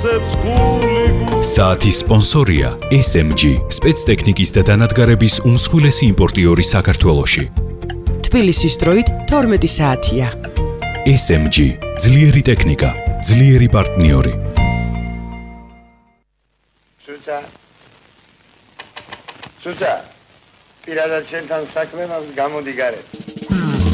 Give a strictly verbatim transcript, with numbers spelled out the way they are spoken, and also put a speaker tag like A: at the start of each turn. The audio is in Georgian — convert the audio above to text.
A: ასებს გული
B: საათის სპონსორია ეს ემ ჯი, სპეცტექნიკის და დანადგარების უმსხვილესი იმპორტიორი საქართველოში.
C: თბილისის დროით თორმეტი საათია.
B: ეს ემ ჯი, ძლიერი ტექნიკა, ძლიერი პარტნიორი.
D: სუცა სუცა პირადად შენთან საქმე მაქვს, გამოდი გარეთ.